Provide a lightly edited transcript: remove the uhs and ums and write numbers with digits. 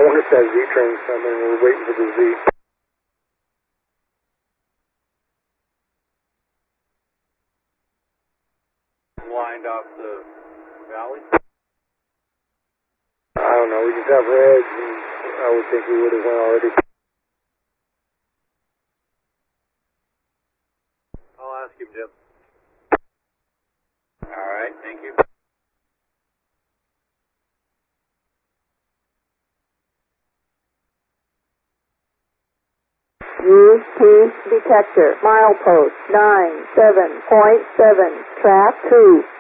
wonder if that Z train's coming. We're waiting for the Z. Lined off the valley? I don't know. We just have reds, and I would think we would have went already. I'll ask him, Jim. All right, thank you. UT detector, milepost 97.7, track 2.